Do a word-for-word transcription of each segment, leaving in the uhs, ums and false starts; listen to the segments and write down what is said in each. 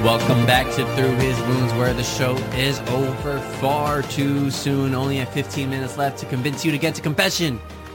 Welcome back to Through His Wounds, where the show is over far too soon. Only have fifteen minutes left to convince you to get to confession.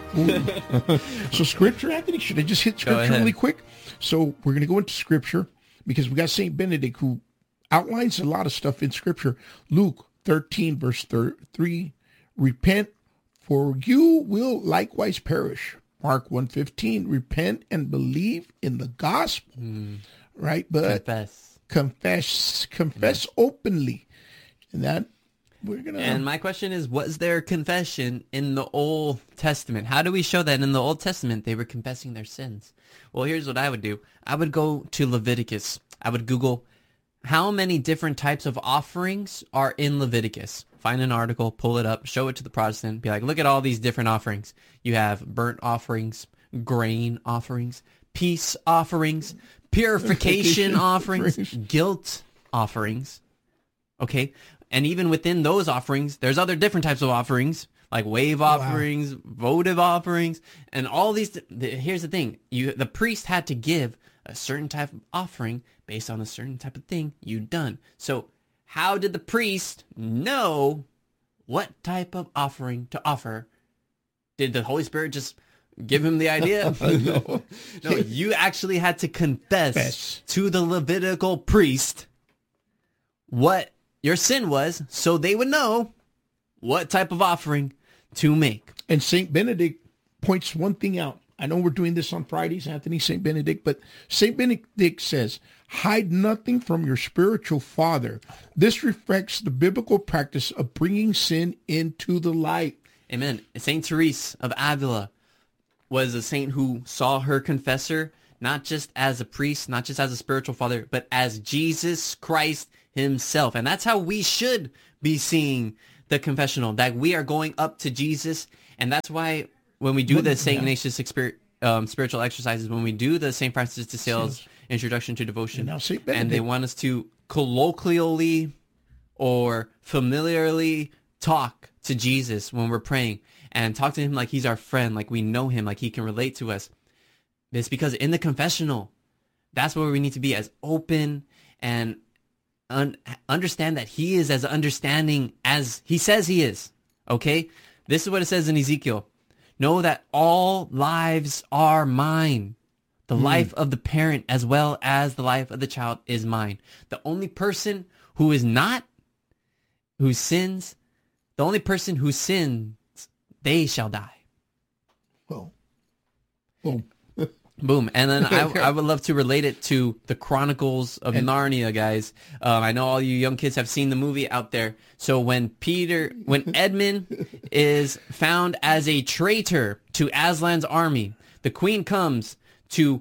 So scripture, Anthony, should I just hit scripture really quick? So we're going to go into scripture because we got Saint Benedict who outlines a lot of stuff in scripture. Luke thirteen, verse three, repent, for you will likewise perish. Mark one fifteen, repent and believe in the gospel. Mm. Right? But confess. Confess, confess yeah. openly. And that we're going to... And my question is, was there confession in the Old Testament? How do we show that in the Old Testament they were confessing their sins? Well, here's what I would do. I would go to Leviticus. I would Google how many different types of offerings are in Leviticus. Find an article, pull it up, show it to the Protestant. Be like, look at all these different offerings. You have burnt offerings, grain offerings, peace offerings, purification offerings, guilt offerings. Okay. And even within those offerings, there's other different types of offerings, like wave offerings, wow. votive offerings, and all these. The, here's the thing. You, the priest had to give a certain type of offering based on a certain type of thing you'd done. So how did the priest know what type of offering to offer? Did the Holy Spirit just give him the idea? no. no, you actually had to confess Confess. to the Levitical priest what your sin was, so they would know what type of offering to make. And Saint Benedict points one thing out. I know we're doing this on Fridays, Anthony, Saint Benedict, but Saint Benedict says, hide nothing from your spiritual father. This reflects the biblical practice of bringing sin into the light. Amen. Saint Therese of Avila was a saint who saw her confessor not just as a priest, not just as a spiritual father, but as Jesus Christ himself. And that's how we should be seeing the confessional, that we are going up to Jesus. And that's why when we do the Saint yeah. Ignatius expir- um, spiritual exercises, when we do the Saint Francis de Sales yes. Introduction to Devotion, and, and they want us to colloquially or familiarly talk to Jesus when we're praying, and talk to him like he's our friend, like we know him, like he can relate to us. It's because in the confessional, that's where we need to be, as open and un- understand that he is as understanding as he says he is. Okay? This is what it says in Ezekiel. Know that all lives are mine. The mm. life of the parent as well as the life of the child is mine. The only person who is not, who sins, the only person who sins, they shall die. Well, boom. Boom. And then I, I would love to relate it to the Chronicles of and, Narnia, guys. Um, I know all you young kids have seen the movie out there. So when Peter, when Edmund is found as a traitor to Aslan's army, the queen comes to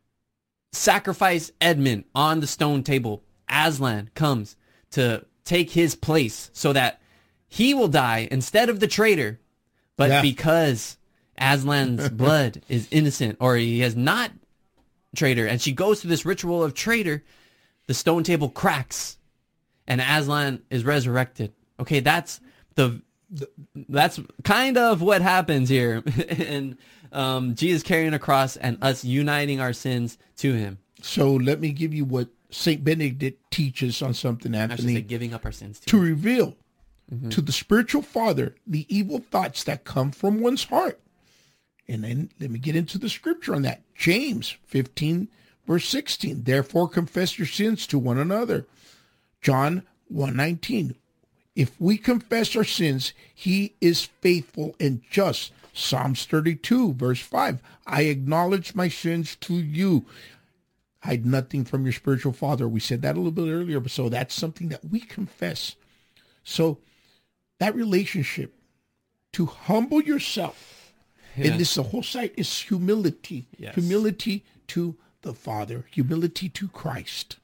sacrifice Edmund on the stone table. Aslan comes to take his place so that he will die instead of the traitor. But yeah. because Aslan's blood is innocent, or he has not traitor, and she goes through this ritual of traitor, the stone table cracks and Aslan is resurrected. Okay, that's the that's kind of what happens here. And um, Jesus carrying a cross and us uniting our sins to him. So let me give you what Saint Benedict teaches on something, Anthony. Say giving up our sins to, to reveal mm-hmm. to the spiritual father the evil thoughts that come from one's heart. And then let me get into the scripture on that. James fifteen, verse sixteen. Therefore confess your sins to one another. John one nineteen. If we confess our sins, he is faithful and just. Psalms thirty-two, verse five. I acknowledge my sins to you. Hide nothing from your spiritual father. We said that a little bit earlier, but so that's something that we confess. So that relationship, to humble yourself, yeah. and this the whole site is humility. Yes. Humility to the Father. Humility to Christ.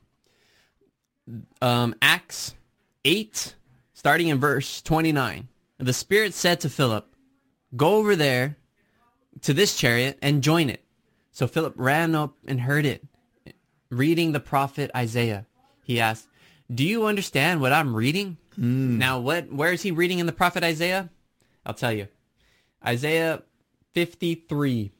Um, Acts eight, starting in verse twenty-nine. The Spirit said to Philip, go over there to this chariot and join it. So Philip ran up and heard it. Reading the prophet Isaiah, he asked, do you understand what I'm reading? Mm. Now, what? Where is he reading in the prophet Isaiah? I'll tell you. Isaiah fifty-three,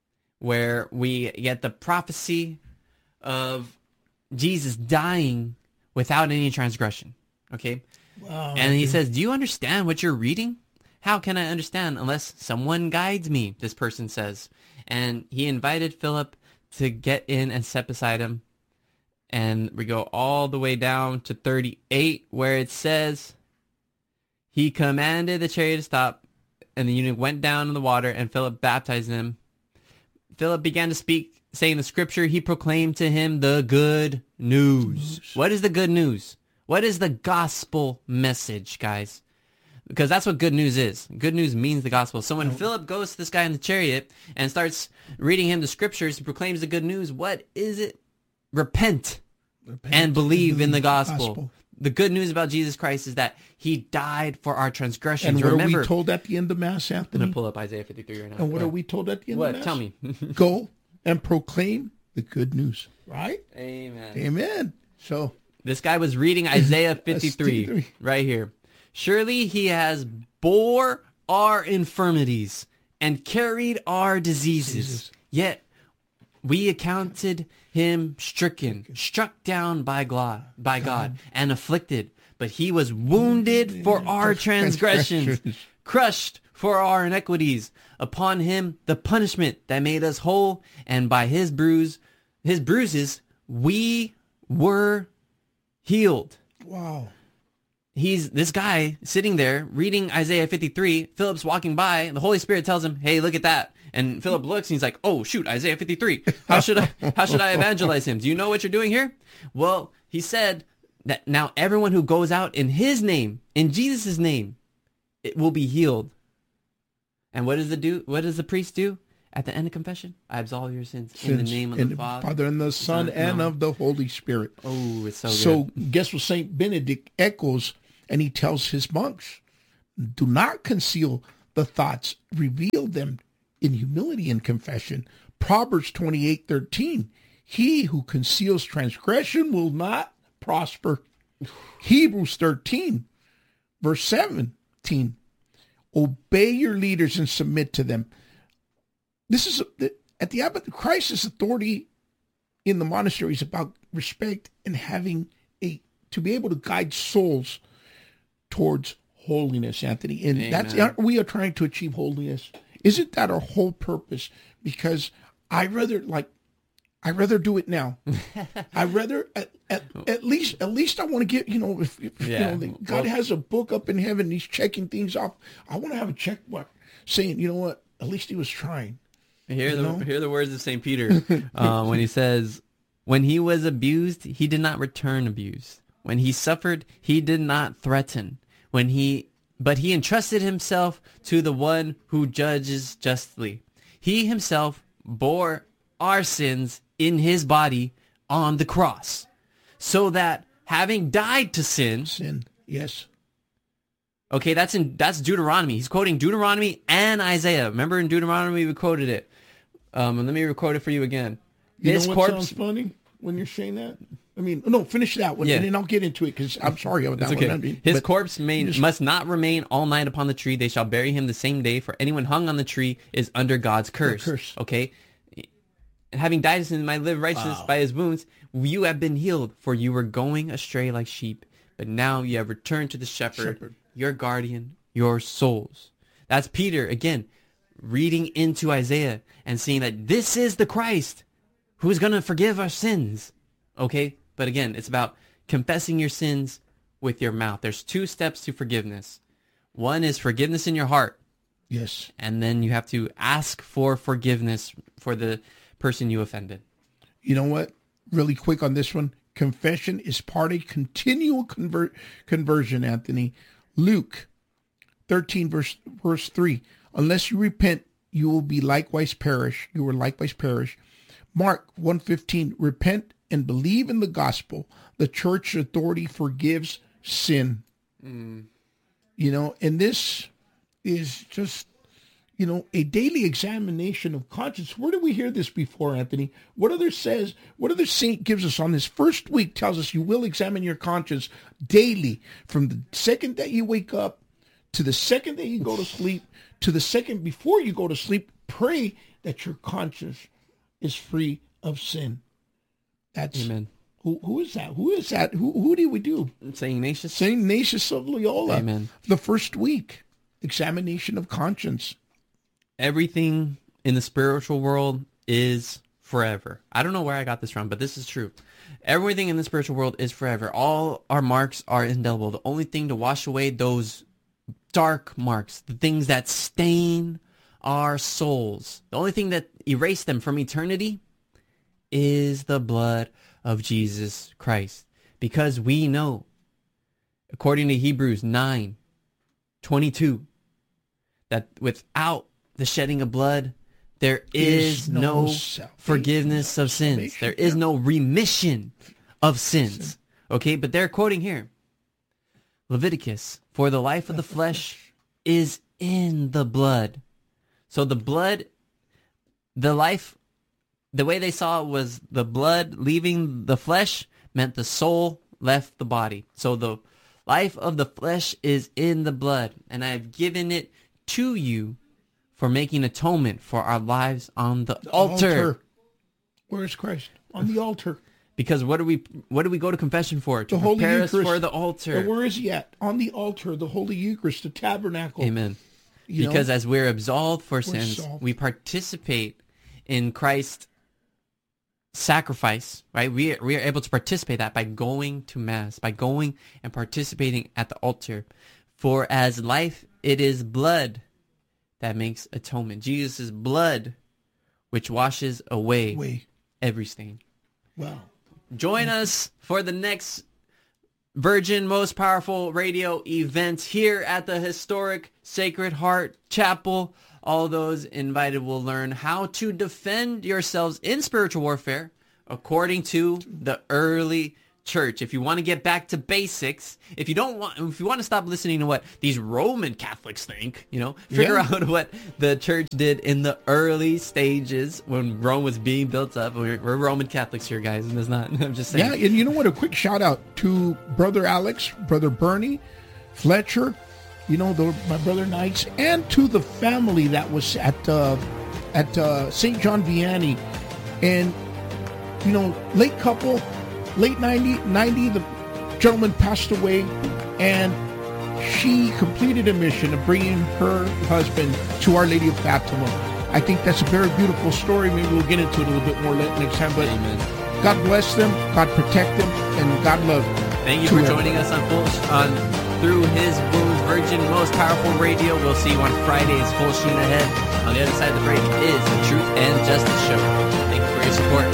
where we get the prophecy of Jesus dying without any transgression. Okay? Wow. And he says, do you understand what you're reading? How can I understand unless someone guides me, this person says. And he invited Philip to get in and step beside him. And we go all the way down to thirty-eight, where it says, he commanded the chariot to stop, and the eunuch went down in the water, and Philip baptized him. Philip began to speak, saying the scripture. He proclaimed to him the good news. What is the good news? What is the gospel message, guys? Because that's what good news is. Good news means the gospel. So when Philip goes to this guy in the chariot and starts reading him the scriptures, he proclaims the good news. What is it? Repent, Repent and believe in the gospel. gospel. The good news about Jesus Christ is that he died for our transgressions. And what Remember, are we told at the end of Mass, Anthony? I'm going to pull up Isaiah fifty-three right now. And what are we told at the end what? of Mass? Tell me. Go and proclaim the good news, right? Amen. Amen. So this guy was reading Isaiah fifty-three right here. Surely he has bore our infirmities and carried our diseases. Jesus. Yet we accounted him stricken, struck down by God, by God, and afflicted. But he was wounded for our transgressions, crushed for our iniquities. Upon him the punishment that made us whole, and by his bruise, his bruises, we were healed. Wow. He's this guy sitting there reading Isaiah fifty-three. Philip's walking by, and the Holy Spirit tells him, "Hey, look at that." And Philip looks, and he's like, "Oh shoot, Isaiah fifty-three. How should I? How should I evangelize him? Do you know what you're doing here?" Well, he said that now everyone who goes out in his name, in Jesus' name, it will be healed. And what does the do? What does the priest do at the end of confession? I absolve your sins, sins in the name of the, the Father, Father, and the Son, and no. of the Holy Spirit. Oh, it's so good. So guess what Saint Benedict echoes, and he tells his monks, do not conceal the thoughts, reveal them in humility and confession. Proverbs twenty-eight thirteen, he who conceals transgression will not prosper. Hebrews thirteen, verse seventeen, obey your leaders and submit to them. This is at the abbot Christ's authority in the monasteries about respect and having a to be able to guide souls towards holiness, Anthony. And Amen. That's we are trying to achieve holiness. Isn't that our whole purpose? Because I rather like I rather do it now. I rather at, at, at least at least I want to get you know if, if yeah. you know God well, has a book up in heaven, he's checking things off. I want to have a check mark saying, you know what, at least he was trying. Hear the know? hear the words of Saint Peter uh, when he says, when he was abused, he did not return abuse. When he suffered, he did not threaten. When he but he entrusted himself to the one who judges justly. He himself bore our sins in his body on the cross, so that having died to sin, sin, yes. Okay, that's in that's Deuteronomy. He's quoting Deuteronomy and Isaiah. Remember in Deuteronomy we quoted it. Um, and let me quote it for you again. You His know what corpse... sounds funny when you're saying that? I mean, no, finish that one, yeah. and then I'll get into it, because I'm sorry about that okay. one. I mean, His corpse may, just... must not remain all night upon the tree. They shall bury him the same day, for anyone hung on the tree is under God's curse. curse. Okay? And having died in sin, might live righteousness wow. by his wounds. You have been healed, for you were going astray like sheep, but now you have returned to the shepherd, shepherd. your guardian, your souls. That's Peter, again, reading into Isaiah and seeing that this is the Christ who is going to forgive our sins. Okay? But again, it's about confessing your sins with your mouth. There's two steps to forgiveness. One is forgiveness in your heart. Yes. And then you have to ask for forgiveness for the person you offended. You know what? Really quick on this one. Confession is part of continual conver- conversion, Anthony. Luke thirteen, verse, verse three. Unless you repent, you will be likewise perish. You will likewise perish. Mark one fifteen. Repent and believe in the gospel. The church authority forgives sin. Mm. You know, and this is just, you know, a daily examination of conscience. Where did we hear this before, Anthony? What other says, what other saint gives us on this first week tells us you will examine your conscience daily from the second that you wake up to the second that you go to sleep to the second before you go to sleep. Pray that your conscience is free of sin. That's Amen. Who who is that? Who is that? Who who did we do? Saint Ignatius. Saint Ignatius of Loyola. Amen. The first week, examination of conscience. Everything in the spiritual world is forever. I don't know where I got this from, but this is true. Everything in the spiritual world is forever. All our marks are indelible. The only thing to wash away those dark marks, the things that stain our souls, the only thing that erase them from eternity is the blood of Jesus Christ. Because we know, according to Hebrews nine twenty-two, that without the shedding of blood, there is no, no forgiveness of sins. There is no remission of sins. Okay, but they're quoting here, Leviticus, for the life of the flesh is in the blood. So the blood, the life, the way they saw it was the blood leaving the flesh meant the soul left the body. So the life of the flesh is in the blood, and I have given it to you for making atonement for our lives on the, the altar. altar. Where is Christ? On the altar. Because what do we what do we go to confession for? To the prepare Holy us Eucharist. For the altar. And where is he at? On the altar, the Holy Eucharist, the tabernacle. Amen. You because know, as we're absolved for we're sins, solved. We participate in Christ's sacrifice, right? We, we are able to participate that by going to Mass, by going and participating at the altar. For as life, it is blood that makes atonement. Jesus' blood, which washes away Way. every stain. Wow. Join us for the next Virgin Most Powerful Radio event here at the historic Sacred Heart Chapel. All those invited will learn how to defend yourselves in spiritual warfare according to the early church. If you want to get back to basics, if you don't want, if you want to stop listening to what these Roman Catholics think, you know, figure yeah. out what the church did in the early stages when Rome was being built up. We're, we're Roman Catholics here, guys, and it's not. I'm just saying. Yeah, and you know what? A quick shout out to Brother Alex, Brother Bernie, Fletcher, you know, the, my brother Knights, and to the family that was at uh, at uh, Saint John Vianney, and you know, late couple. Late ninety, ninety, the gentleman passed away, and she completed a mission of bringing her husband to Our Lady of Fatima. I think that's a very beautiful story. Maybe we'll get into it a little bit more next time. But Amen. God bless them, God protect them, and God love them. Thank you for everyone. Joining us on full on through His Wounds Virgin Most Powerful Radio. We'll see you on Fridays, full sheen ahead. On the other side of the break is the Truth and Justice Show. Thank you for your support.